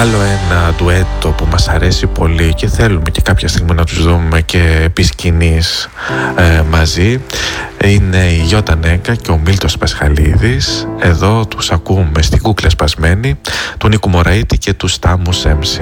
Άλλο ένα ντουέτο που μας αρέσει πολύ και θέλουμε και κάποια στιγμή να τους δούμε και επί σκηνής μαζί είναι η Γιώτα Νέκα και ο Μίλτος Πασχαλίδης. Εδώ τους ακούμε στην Κούκλα Σπασμένη, του Νίκου Μωραήτη και του Στάμου Σέμψη.